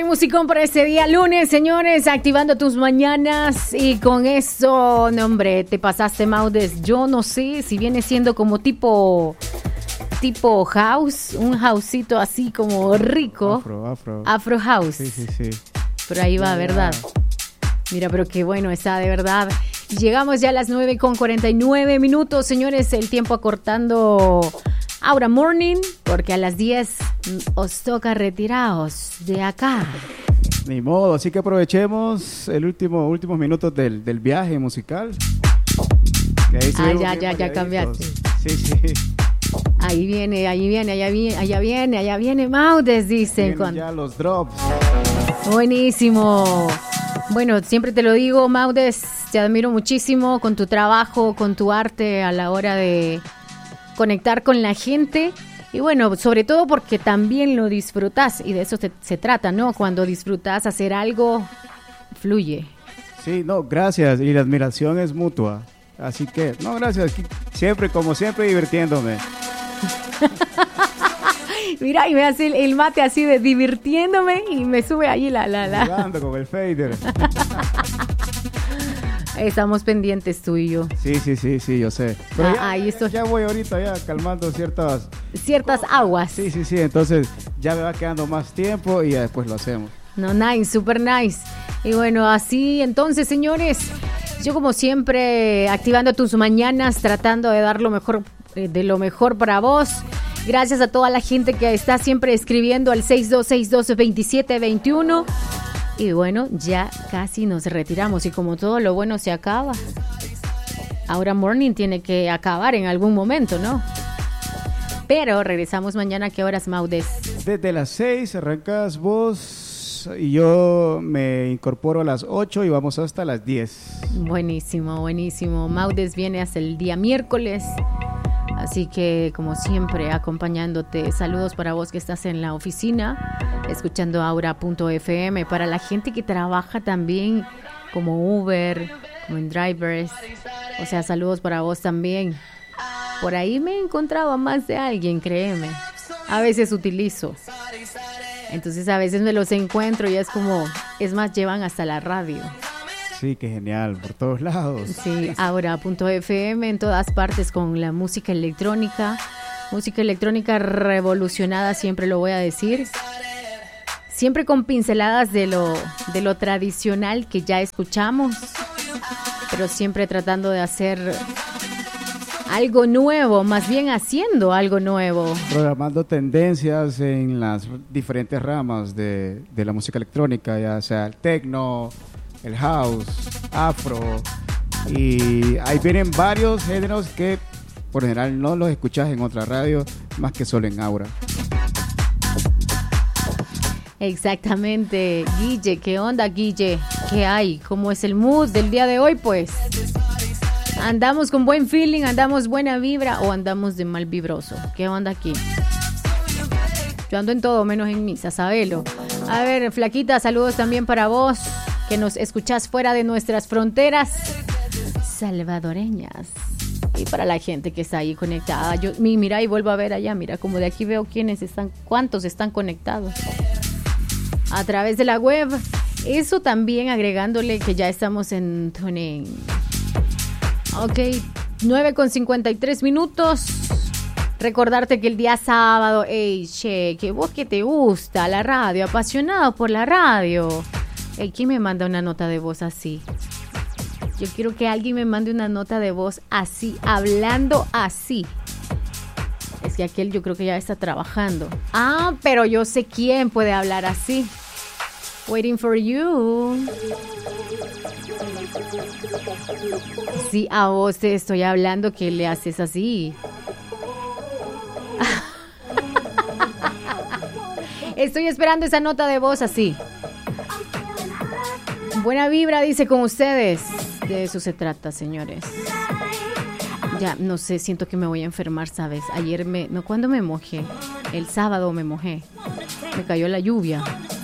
musicón para este día lunes, señores, activando tus mañanas y con eso, no hombre, te pasaste, Maudes. Yo no sé si viene siendo como tipo house, un houseito así como rico. Afro house. Sí. Por ahí va, ¿verdad? Mira, pero qué bueno está, de verdad. Llegamos ya a las 9:49, señores, el tiempo acortando. Aura Morning, porque a las 10 os toca retiraos de acá. Ni modo, así que aprovechemos el últimos minutos del viaje musical. Ya cambiaste. Sí. Ahí viene, Maudes, dicen. Ya los drops. Buenísimo. Bueno, siempre te lo digo, Maudes, te admiro muchísimo con tu trabajo, con tu arte a la hora de conectar con la gente y bueno, sobre todo porque también lo disfrutas y de eso se trata, ¿no? Cuando disfrutas hacer algo, fluye. Sí, no, gracias y la admiración es mutua, así que, no, gracias, siempre, como siempre, divirtiéndome. Mira, y me hace el mate así de divirtiéndome y me sube ahí la. Jugando con el fader. Estamos pendientes tú y yo. Sí, yo sé. Pero ahí estoy. Ya voy ahorita ya calmando ciertas aguas. Sí, entonces ya me va quedando más tiempo y ya después lo hacemos. No, nice, super nice. Y bueno, así entonces, señores, yo como siempre activando tus mañanas, tratando de dar lo mejor para vos. Gracias a toda la gente que está siempre escribiendo al 6262-2721. Y bueno, ya casi nos retiramos y como todo lo bueno se acaba, Aura Morning tiene que acabar en algún momento, ¿no? Pero regresamos mañana. ¿A qué horas, Maudes? Desde las 6 arrancas vos y yo me incorporo a las 8 y vamos hasta las 10. Buenísimo. Maudes viene hasta el día miércoles. Así que, como siempre, acompañándote. Saludos para vos que estás en la oficina, escuchando Aura.fm. Para la gente que trabaja también como Uber, como en drivers. O sea, saludos para vos también. Por ahí me he encontrado a más de alguien, créeme. A veces utilizo. Entonces, a veces me los encuentro y es más, llevan hasta la radio. Sí, qué genial, por todos lados. Sí, Aura.fm en todas partes con la música electrónica revolucionada, siempre lo voy a decir. Siempre con pinceladas de lo tradicional que ya escuchamos, pero siempre tratando de hacer algo nuevo, más bien haciendo algo nuevo. Programando tendencias en las diferentes ramas de la música electrónica, ya sea el techno, el house, afro, y ahí vienen varios géneros que por general no los escuchas en otra radio más que solo en Aura. Exactamente. Guille, ¿qué onda, Guille? ¿Qué hay? ¿Cómo es el mood del día de hoy? Pues andamos con buen feeling, andamos buena vibra o andamos de mal vibroso. ¿Qué onda aquí? Yo ando en todo menos en misa, sabelo. A ver, Flaquita, saludos también para vos que nos escuchás fuera de nuestras fronteras salvadoreñas. Y para la gente que está ahí conectada. Mira, y vuelvo a ver allá, mira, como de aquí veo cuántos están conectados a través de la web. Eso también agregándole que ya estamos en tuning. Ok, 9:53. Recordarte que el día sábado, que vos que te gusta la radio, apasionado por la radio. ¿Quién me manda una nota de voz así? Yo quiero que alguien me mande una nota de voz así, hablando así. Es que aquel yo creo que ya está trabajando. Ah, pero yo sé quién puede hablar así. Waiting for you. Sí, a vos te estoy hablando que le haces así. Estoy esperando esa nota de voz así. Buena vibra, dice, con ustedes. De eso se trata, señores. Ya, no sé, siento que me voy a enfermar, ¿sabes? Ayer ¿cuándo me mojé? El sábado me mojé. Me cayó la lluvia.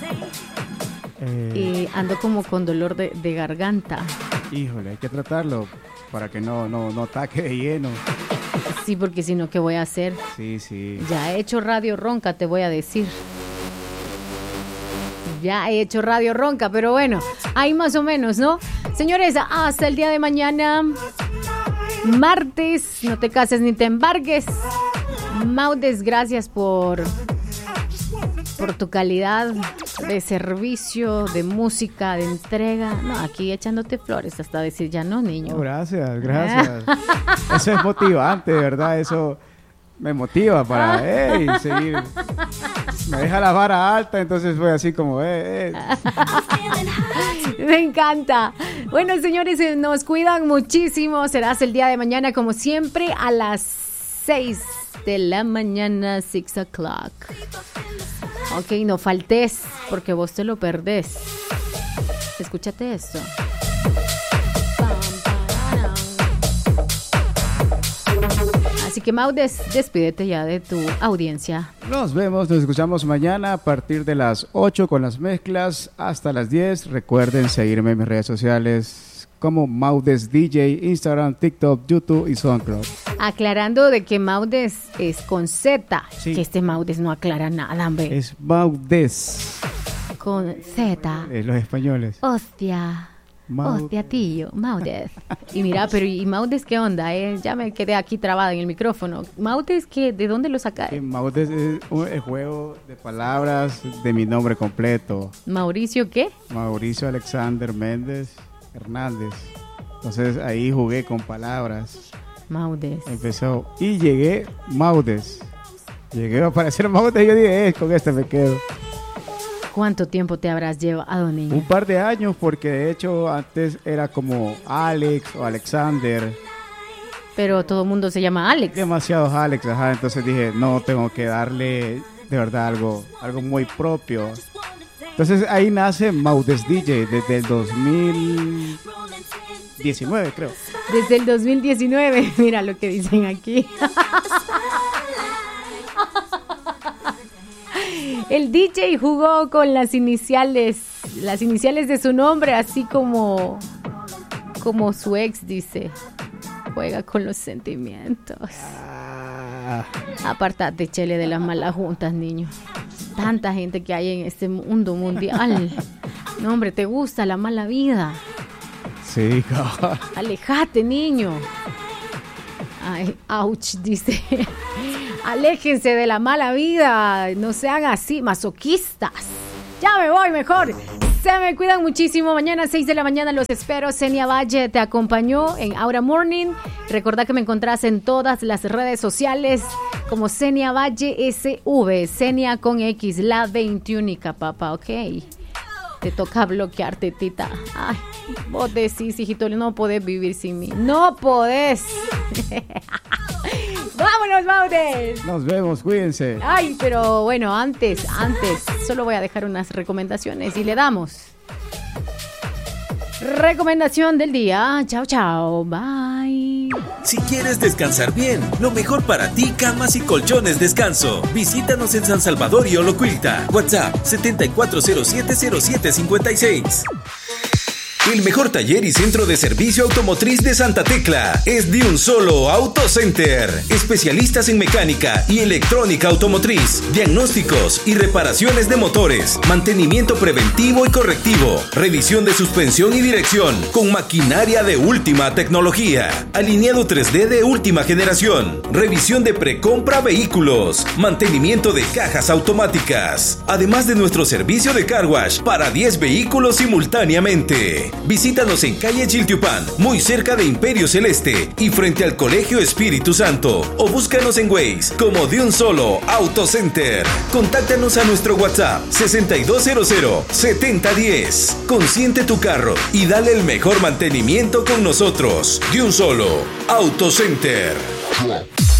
Y ando como con dolor de garganta. Híjole, hay que tratarlo para que no ataque de lleno. Sí, porque si no, ¿qué voy a hacer? Sí. Ya he hecho radio ronca, te voy a decir. Ya he hecho radio ronca, pero bueno, ahí más o menos, ¿no? Señores, hasta el día de mañana, martes, no te cases ni te embarques. Maudes, gracias por tu calidad de servicio, de música, de entrega. No, aquí echándote flores hasta decir ya no, niño. Oh, gracias. Eso es motivante, de verdad, eso me motiva para seguir. Me deja la vara alta, entonces voy así como Me encanta. Bueno, señores, nos cuidan muchísimo. Será el día de mañana, como siempre, a las 6 de la mañana, 6 o'clock. Ok, no faltes, porque vos te lo perdés. Escúchate esto. Así que, Maudes, despídete ya de tu audiencia. Nos escuchamos mañana a partir de las 8 con las mezclas hasta las 10. Recuerden seguirme en mis redes sociales como Maudes DJ, Instagram, TikTok, YouTube y SoundCloud. Aclarando de que Maudes es con Z, sí. Que este Maudes no aclara nada, hombre. Es Maudes. Con Z. Los españoles. Hostia, tío, Maudes. Y mira, pero ¿y Maudes qué onda? Ya me quedé aquí trabada en el micrófono. ¿Maudes qué? ¿De dónde lo sacaste? Maudes es el juego de palabras de mi nombre completo. ¿Mauricio qué? Mauricio Alexander Méndez Hernández. Entonces ahí jugué con palabras. Maudes. Empezó y llegué Maudes. Llegué a aparecer Maudes y yo dije, con este me quedo. ¿Cuánto tiempo te habrás llevado, niño? Un par de años, porque de hecho antes era como Alex o Alexander. Pero todo el mundo se llama Alex. Demasiados Alex, ajá. Entonces dije, no, tengo que darle de verdad algo muy propio. Entonces ahí nace Maudes DJ desde el 2019, creo. Desde el 2019, mira lo que dicen aquí. El DJ jugó con las iniciales de su nombre, así como su ex dice. Juega con los sentimientos. Apártate, Chele, de las malas juntas, niño. Tanta gente que hay en este mundo mundial. No, hombre, ¿te gusta la mala vida? Sí, cabrón. Alejate, niño. Ay, ouch, dice. Aléjense de la mala vida. No sean así, masoquistas. Ya me voy mejor. Se me cuidan muchísimo. Mañana 6 de la mañana los espero. Senia Valle te acompañó en Aura Morning. Recordá que me encontrás en todas las redes sociales como Senia Valle SV. Senia con X, la 21, papá, ok. Te toca bloquearte, tita. Ay, vos decís, hijito, no podés vivir sin mí. ¡No podés! ¡Vámonos, Maudes! Nos vemos, cuídense. Ay, pero bueno, antes, solo voy a dejar unas recomendaciones y le damos. Recomendación del día. Chao, chao. Bye. Si quieres descansar bien, lo mejor para ti, camas y colchones descanso. Visítanos en San Salvador y Olocuilta. WhatsApp 74070756. El mejor taller y centro de servicio automotriz de Santa Tecla es de un solo Auto Center. Especialistas en mecánica y electrónica automotriz, diagnósticos y reparaciones de motores, mantenimiento preventivo y correctivo, revisión de suspensión y dirección con maquinaria de última tecnología, alineado 3D de última generación, revisión de precompra vehículos, mantenimiento de cajas automáticas, además de nuestro servicio de car wash para 10 vehículos simultáneamente. Visítanos en calle Chiltiupán, muy cerca de Imperio Celeste y frente al Colegio Espíritu Santo, o búscanos en Waze como de un solo Auto Center. Contáctanos a nuestro WhatsApp 6200-7010. Consiente tu carro y dale el mejor mantenimiento con nosotros. De un solo Auto Center.